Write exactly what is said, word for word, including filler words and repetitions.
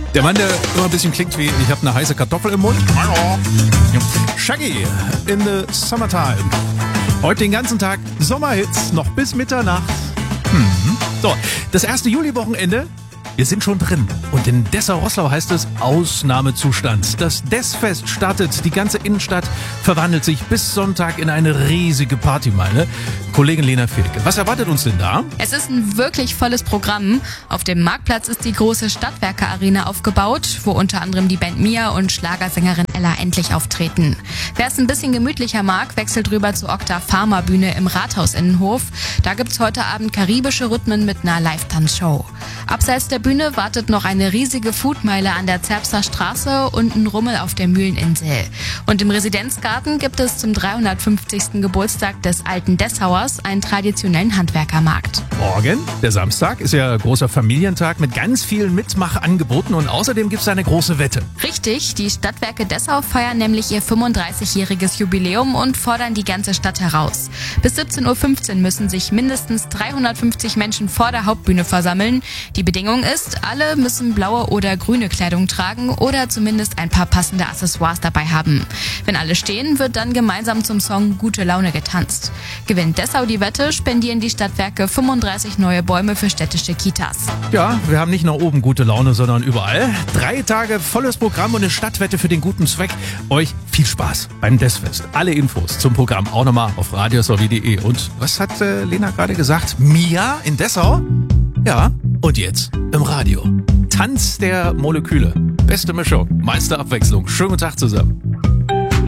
Der Mann, der immer ein bisschen klingt wie, ich habe eine heiße Kartoffel im Mund. Shaggy in the Summertime. Heute den ganzen Tag Sommerhits, noch bis Mitternacht. Mhm. So, das erste Juli-Wochenende. Wir sind schon drin und in Dessau-Roßlau heißt es Ausnahmezustand. Das Dessfest startet, die ganze Innenstadt verwandelt sich bis Sonntag in eine riesige Partymeile. Kollegin Lena Fedeke, was erwartet uns denn da? Es ist ein wirklich volles Programm. Auf dem Marktplatz ist die große Stadtwerke-Arena aufgebaut, wo unter anderem die Band Mia und Schlagersängerin Ella endlich auftreten. Wer es ein bisschen gemütlicher mag, wechselt rüber zur Okta Pharma Bühne im Rathausinnenhof. Da gibt's heute Abend karibische Rhythmen mit einer Live-Tanzshow. Abseits der Bühne wartet noch eine riesige Foodmeile an der Zerbster Straße und ein Rummel auf der Mühleninsel. Und im Residenzgarten gibt es zum dreihundertfünfzigsten Geburtstag des alten Dessauers einen traditionellen Handwerkermarkt. Morgen, der Samstag, ist ja großer Familientag mit ganz vielen Mitmachangeboten und außerdem gibt es eine große Wette. Richtig, die Stadtwerke Dessau feiern nämlich ihr fünfunddreißigjähriges Jubiläum und fordern die ganze Stadt heraus. Bis siebzehn Uhr fünfzehn müssen sich mindestens dreihundertfünfzig Menschen vor der Hauptbühne versammeln. Die Bedingung ist, alle müssen blaue oder grüne Kleidung tragen oder zumindest ein paar passende Accessoires dabei haben. Wenn alle stehen, wird dann gemeinsam zum Song Gute Laune getanzt. Gewinnt Dessau die Wette, spendieren die Stadtwerke fünfunddreißig neue Bäume für städtische Kitas. Ja, wir haben nicht nur oben gute Laune, sondern überall. Drei Tage volles Programm und eine Stadtwette für den guten Zweck. Euch viel Spaß beim Dessfest. Alle Infos zum Programm auch nochmal auf radiosw punkt de. Und was hat äh, Lena gerade gesagt? Mia in Dessau? Ja, und jetzt im Radio. Tanz der Moleküle. Beste Mischung, meiste Abwechslung. Schönen guten Tag zusammen.